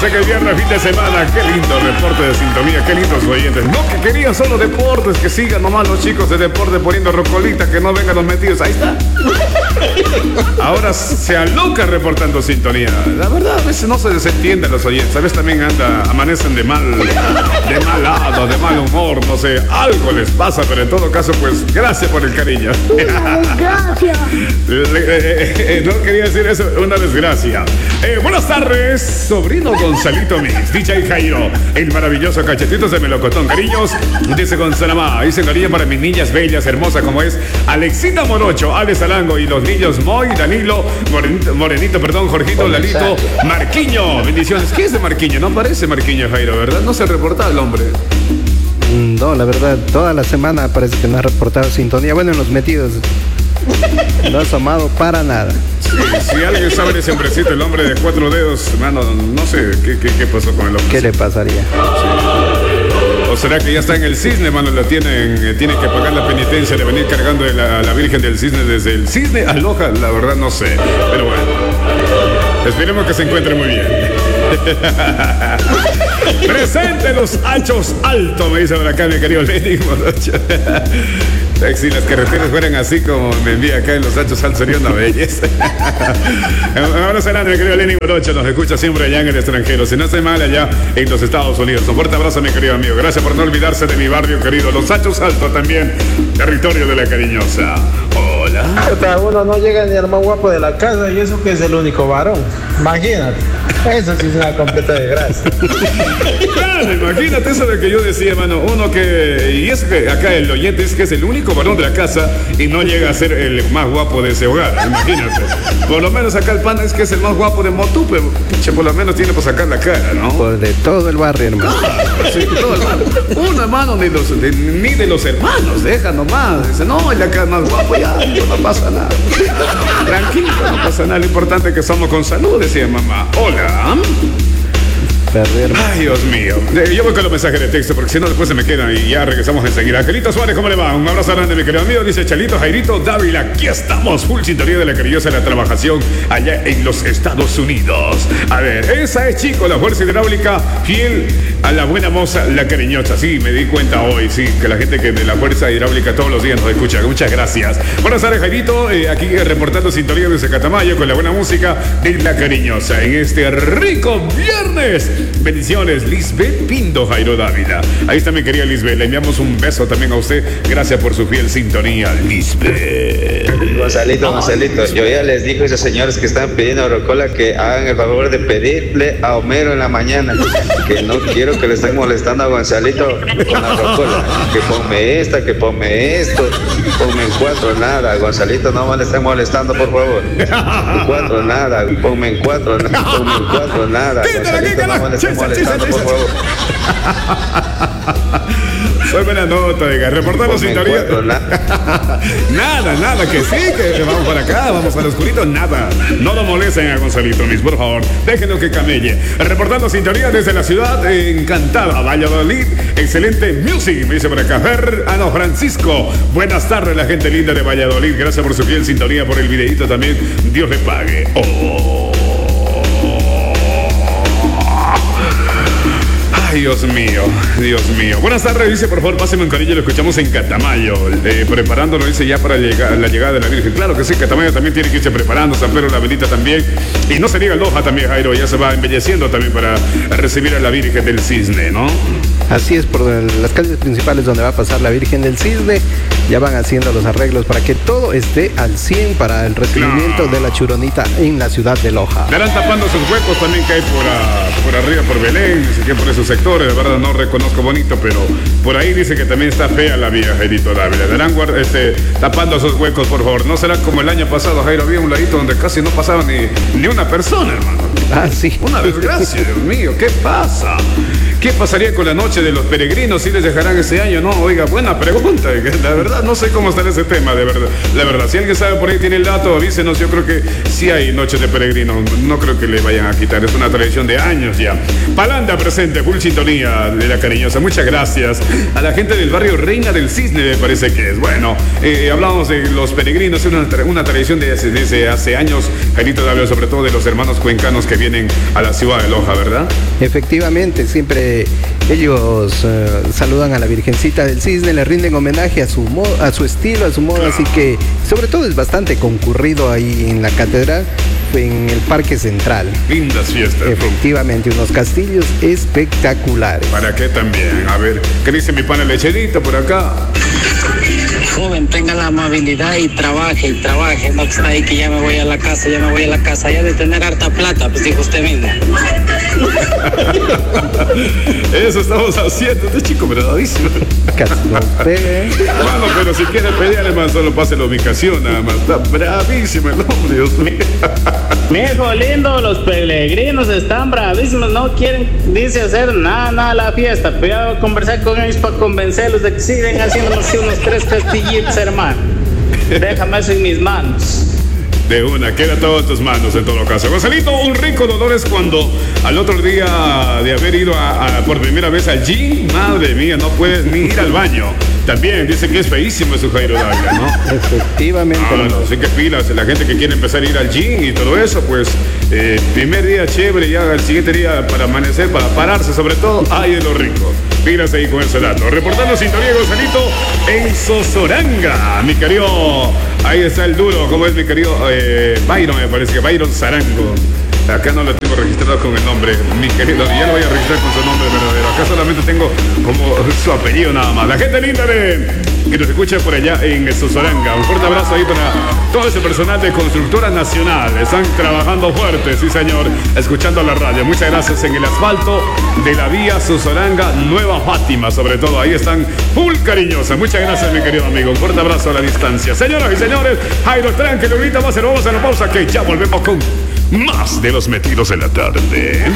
en el viernes, fin de semana. Qué lindo reporte de sintonía, qué lindos oyentes. No, que querían solo deportes, que sigan nomás los chicos de deporte poniendo rocolita, que no vengan los metidos. Ahí está. Ahora se aloca reportando sintonía. La verdad, a veces no se desentienden los oyentes. A veces también amanecen de mal lado, de mal humor, no sé, algo les pasa, pero en todo caso, pues, gracias por el cariño. Una desgracia. No quería decir eso, una desgracia. Buenas tardes, sobrino Gonzalito Mix, DJ Jairo, el maravilloso Cachetitos de Melocotón. Cariños, dice Gonzalama, dice cariño para mis niñas bellas, hermosas como es Alexita Morocho, Alex Alango y los niños Moy, Danilo, Morenito, perdón, Jorgito, Lalito, Marquiño. Bendiciones. ¿Qué es de Marquiño? No parece Marquiño, Jairo, ¿verdad? No se reporta el hombre. No, la verdad, toda la semana parece que no ha reportado sintonía. Bueno, en los metidos no ha asomado para nada. Si alguien sabe de ese hombrecito, el hombre de 4 dedos, hermano, no sé qué pasó con el hombre. ¿Qué le pasaría? Sí. ¿O será que ya está en el cisne, hermano? Tienen que pagar la penitencia de venir cargando a la Virgen del Cisne desde el cisne a Loja? La verdad no sé, pero bueno, esperemos que se encuentre muy bien. Presente los hachos altos, me dice por acá mi querido Lenny Morocho. Si las carreteras fueran así como me envía acá en los hachos altos, sería una belleza. Ahora será mi querido Lenny Morocho, nos escucha siempre allá en el extranjero, si no estoy mal, allá en los Estados Unidos. Un fuerte abrazo, mi querido amigo. Gracias por no olvidarse de mi barrio querido, los hachos altos también, territorio de la cariñosa. Hola. Uno no llega ni al más guapo de la casa y eso que es el único varón. Imagínate. Eso sí es una completa desgracia. Claro, imagínate eso de que yo decía, mano, y es que acá el oyente es que es el único varón de la casa y no llega a ser el más guapo de ese hogar, imagínate. Por lo menos acá el pana es que es el más guapo de Motú, pero por lo menos tiene para sacar la cara, ¿no? Por de todo el barrio, hermano. Sí, todo el barrio. Uno, hermano, ni de los hermanos, deja nomás. Dice, no, el de acá es más guapo, ya, no pasa nada. Tranquilo, no pasa nada. Lo importante es que somos con salud, decía mamá. Hola. Ay, Dios mío. Yo voy con los mensajes de texto porque si no después se me quedan y ya regresamos enseguida. Angelito Suárez, ¿cómo le va? Un abrazo grande, mi querido amigo. Dice Chalito, Jairito, Dávila. Aquí estamos, full sintonía de la cariñosa de la trabajación allá en los Estados Unidos. A ver, esa es, chico, la fuerza hidráulica fiel a la buena moza, la cariñosa. Sí, me di cuenta hoy, sí, que la gente que de la fuerza hidráulica todos los días nos escucha. Muchas gracias. Buenas tardes, Jairito. Aquí reportando sintonía desde Catamayo con la buena música de la cariñosa en este rico viernes. Bendiciones, Lisbeth Pindo, Jairo Dávila. Ahí está mi querida Lisbeth. Le enviamos un beso también a usted. Gracias por su fiel sintonía, Lisbeth. Gonzalito, yo ya les dije a esos señores que están pidiendo rocola que hagan el favor de pedirle a Homero en la mañana, que no quiero que le estén molestando a Gonzalito con la rocola, que ponme esta, que ponme esto, ponme en 4 nada, Gonzalito no me le estén molestando, por favor. En 4 nada, ponme en 4 nada, Gonzalito no me le estén molestando, por favor. Soy buena nota, diga, reportando sintonía. Nada, que sí, que vamos para acá, vamos al oscurito, nada. No lo molesten a Gonzalito, mis, por favor, déjenlo que camelle. Reportando sintonía desde la ciudad encantada, Valladolid, excelente music, me dice por acá. Francisco, buenas tardes, la gente linda de Valladolid, gracias por su fiel sintonía, por el videito también, Dios le pague. Ay, Dios mío. Buenas tardes, dice, por favor, páseme un cariño, lo escuchamos en Catamayo, preparándolo, dice, ya para la llegada de la Virgen. Claro que sí, Catamayo también tiene que irse preparando, San Pedro la Bendita también, y no se diga Loja también, Jairo, ya se va embelleciendo también para recibir a la Virgen del Cisne, ¿no? Así es, por las calles principales donde va a pasar la Virgen del Cisne, ya van haciendo los arreglos para que todo esté al 100 para el recibimiento de la Churonita en la ciudad de Loja. Estarán tapando sus huecos también que hay por arriba, por Belén, dice que por esos sectores, de verdad no reconozco bonito, pero por ahí dice que también está fea la vía, Jairito Dávila. Estarán tapando esos huecos, por favor. No será como el año pasado, Jairo, había un ladito donde casi no pasaba ni una persona, hermano. Ah, sí. Una desgracia, Dios mío, ¿qué pasa? ¿Qué pasaría con la noche de los peregrinos si les dejarán ese año? No, oiga, buena pregunta. La verdad, no sé cómo está ese tema, de verdad. La verdad, si alguien sabe por ahí, tiene el dato, avísenos. Yo creo que sí hay noches de peregrinos. No creo que le vayan a quitar. Es una tradición de años ya. Palanda presente, full sintonía de la cariñosa. Muchas gracias a la gente del barrio Reina del Cisne, me parece que es. Bueno, hablamos de los peregrinos, es una tradición desde hace años, Jairito Dávila, sobre todo de los hermanos cuencanos que vienen a la ciudad de Loja, ¿verdad? Efectivamente, siempre ellos saludan a la Virgencita del Cisne, le rinden homenaje a su estilo, a su modo, así que sobre todo es bastante concurrido ahí en la catedral, en el Parque Central. Lindas fiestas. Efectivamente, unos castillos espectaculares. ¿Para qué también? A ver, ¿qué dice mi pana lecherito por acá? Joven, tenga la amabilidad y trabaje, no que está ahí que ya me voy a la casa, ya de tener harta plata, pues dijo usted mismo. Eso estamos haciendo, este chico bradísimo. Casi no pegue. Bueno, pero si quiere pedir, además solo pase la ubicación, nada más. Está bravísimo el hombre, Dios mío. Viejo lindo, los peregrinos están bravísimos, no quieren, dice, hacer nada a la fiesta, pero ya voy a conversar con ellos para convencerlos de que siguen haciendo así unos 3 castillitos, hermano. Déjame eso en mis manos. De una, queda todo en tus manos en todo caso. Gonzalito, un rico dolor es cuando al otro día de haber ido por primera vez al gym, madre mía, no puedes ni ir al baño. También dice que es feísimo eso, Jairo Dávila, ¿no? Efectivamente. No, sí que pilas, la gente que quiere empezar a ir al gym y todo eso, pues, primer día chévere, ya el siguiente día para amanecer, para pararse sobre todo, ay de los ricos. Pilas ahí con ese dato. Reportando sintonía, Gonzalito, en Sosoranga, mi querido, ahí está el duro, como es mi querido Byron, me parece que Byron Zarango. Acá no lo tengo registrado con el nombre, mi querido, ya lo voy a registrar con su nombre verdadero. Acá solamente tengo como su apellido nada más. La gente linda que nos escucha por allá en Sosoranga. Un fuerte abrazo ahí para todo ese personal de Constructora Nacional. Están trabajando fuerte, sí señor, escuchando la radio. Muchas gracias en el asfalto de la vía Sosoranga Nueva Fátima, sobre todo. Ahí están full cariñosas. Muchas gracias, mi querido amigo. Un fuerte abrazo a la distancia. Señoras y señores, Jairo, tranquilo, ahorita vamos a la pausa que ya volvemos con más de los metidos en la tarde.